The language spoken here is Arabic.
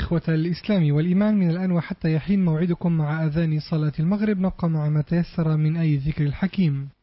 إخوة الإسلام والإيمان، من الآن وحتى يحين موعدكم مع أذان صلاة المغرب نبقى مع ما تيسر من أي ذكر الحكيم.